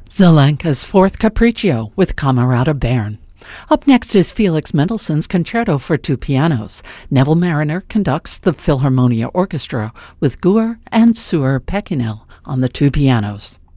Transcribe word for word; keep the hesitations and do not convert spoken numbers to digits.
Zelenka's Fourth Capriccio with Camerata Bern. Up next is Felix Mendelssohn's Concerto for Two Pianos. Neville Marriner conducts the Philharmonia Orchestra with Guer and Suhr Pekinel on the two pianos.